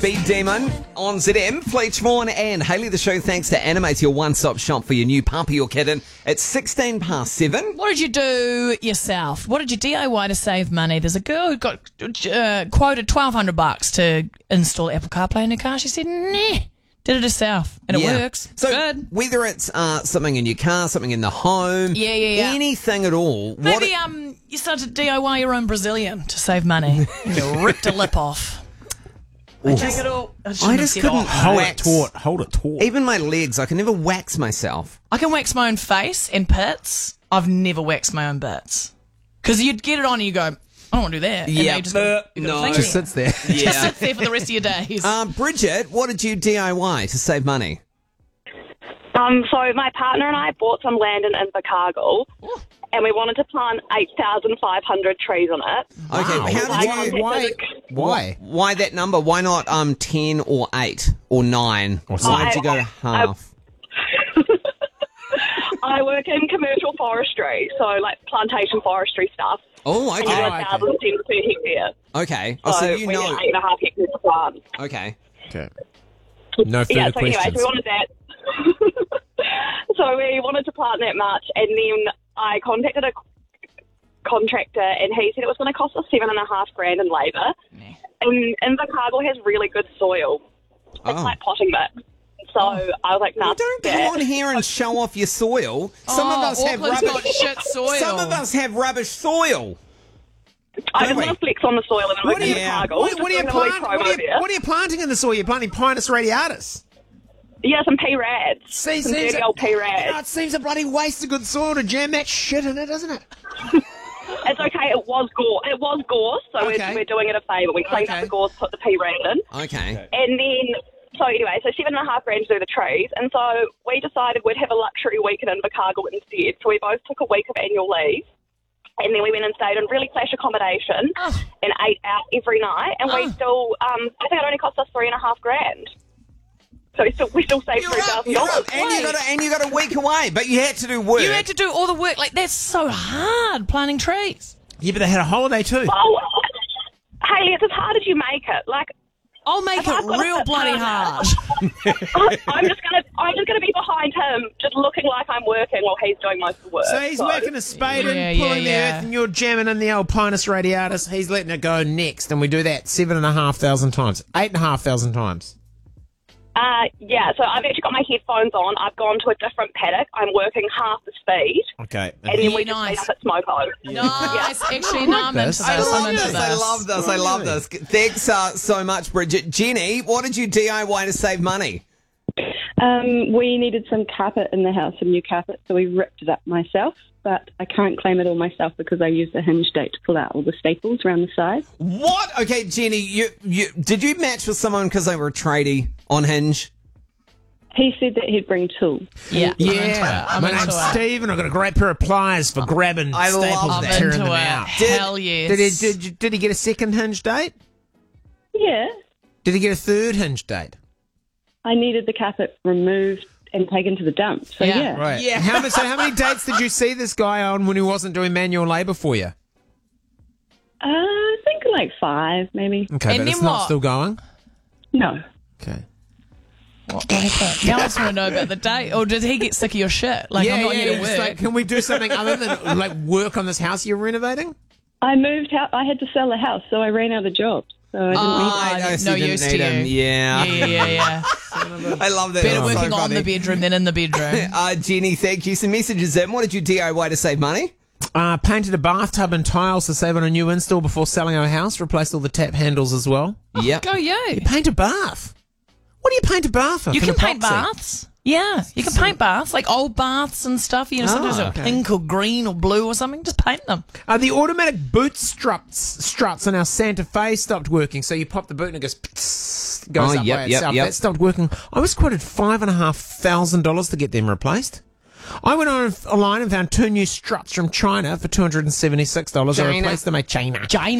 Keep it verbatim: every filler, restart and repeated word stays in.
Speed Demon on Z M. Fleetch Vaughan and Hayley, the show thanks to Animate, your one-stop shop for your new puppy or kitten. It's sixteen past seven. What did you do yourself? What did you D I Y to save money? There's a girl who got uh, quoted twelve hundred bucks to install Apple CarPlay in her car. She said, nah, did it herself. And it Yeah. works. So Good. whether it's uh, something in your car, something in the home, Yeah, yeah, yeah. anything at all. Maybe what um, you start to D I Y your own Brazilian to save money. You ripped a lip off. I take it all. I, shouldn't I have just said couldn't off. Hold wax. it taut. Hold it taut. Even my legs, I can never wax myself. I can wax my own face and pits. I've never waxed my own bits. Because you'd get it on and you go, I don't want to do that. And Yeah, then you just, uh, you gotta no. think Just it. sits there. Just sits there for the rest of your days. Um, Bridget, what did you D I Y to save money? Um, so my partner and I bought some land in Invercargill, and we wanted to plant eight thousand five hundred trees on it. Okay, Wow. how Why- did you... Why? Why? Why that number? Why not um ten or eight or nine? Or Why did I- you go half? I work in commercial forestry, so like plantation forestry stuff. oh, And you okay. get a thousand cents per hectare. Okay. Oh, So, so you we know. get eight and a half hectares to plant. Okay. Okay. No further Yeah, so anyway, questions. so we wanted that. So we wanted to plant that much, and then I contacted a contractor, and he said it was going to cost us seven and a half grand in labour. And Invercargill has really good soil. It's Oh. like potting mix. So I was like, nah, You don't that. come on here and show off your soil. Some of Oh, us have Auckland's got rubbish. shit soil. Some of us have rubbish soil. I just don't we? want to flex on the soil in What are you, Invercargill. what, what are you Just doing a wee plant, promo what, are you, there. what are you planting in the soil? You're planting Pinus radiatus. Yeah, some pea rads. See, some seems dirty a- old pea You know, rads. it seems a bloody waste of good soil to jam that shit in it, doesn't it? It's okay, it was gorse. It was gorse, so Okay. we're, we're doing it a favour. We cleaned Okay. up the gorse, put the pea rad in. Okay. And then, so anyway, so seven and a half grand to do the trees. And so we decided we'd have a luxury week in Invercargill instead. So we both took a week of annual leave. And then we went and stayed in really flash accommodation Oh. and ate out every night. And we Oh. still, um, I think it only cost us three and a half grand. So we still, we still saved You're three up, thousand you're dollars. up. And you got a, and you got a week away, but you had to do work. You had to do all the work. Like, that's so hard, planting trees. Yeah, but they had a holiday too. Oh, Hayley, it's as hard as you make it. Like, I'll make If I've it got a real fit bloody partner- hard. I- I'm just gonna, I'm just gonna be behind him, just looking like I'm working while he's doing most of the work. So he's working a spade Yeah, and pulling yeah, the yeah. earth, and you're jamming in the old Pinus radiatus. He's letting it go next, and we do that seven and a half thousand times, eight and a half thousand times. Uh, yeah, so I've actually got my headphones on. I've gone to a different paddock. I'm working half the speed, Okay. and then Yeah, we just nice. meet up at Smoko. Nice. Actually, no, I'm into this. this. I I'm love into this. this. I love this. I love this. Thanks uh, so much, Bridget. Jenny, what did you D I Y to save money? Um, we needed some carpet in the house, some new carpet, so we ripped it up myself. But I can't claim it all myself because I used a hinge date to pull out all the staples around the side. What? Okay, Jenny, you, you did you match with someone because they were a tradie on Hinge? He said that he'd bring tools. Yeah. I'm into Yeah. it. I'm My into name's it. Steve, and I've got a great pair of pliers for grabbing I love staples that. and I'm tearing into them it. out. Hell yes. Did he, did, you- did he get a second hinge date? Yeah. Did he get a third hinge date? I needed the carpet removed and taken to the dump. So, Yeah. yeah. Right. Yeah. How many, so how many dates did you see this guy on when he wasn't doing manual labour for you? Uh, I think like five, maybe. Okay, And but then it's not what? still going? No. Okay. What happened? Now I just want to know about the date. Or did he get sick of your shit? Like, I'm not here to it's work. like, can we do something other than like work on this house you're renovating? I moved out. I had to sell the house, so I ran out of jobs. So I didn't Oh, need I know, so no you didn't use need to you. him. Yeah. Yeah, yeah, yeah, yeah. I love that. Better That's so working on funny. the bedroom than in the bedroom. Uh, Jenny, thank you. Some messages in. What did you D I Y to save money? Uh, painted a bathtub and tiles to save on a new install before selling our house. Replaced all the tap handles as well. Yep. Go you. Paint a bath. What do you paint a bath for? You For can an paint epoxy? baths. Yeah, you can paint baths, like old baths and stuff. You know, sometimes Oh, they're okay. pink or green or blue or something. Just paint them. Uh, the automatic boot struts struts on our Santa Fe stopped working. So you pop the boot and it goes pts, goes Oh, up yep, by yep, itself. yep. That stopped working. I was quoted five and a half thousand dollars to get them replaced. I went on online and found two new struts from China for two hundred and seventy six dollars. I China. replaced them at China. Jane.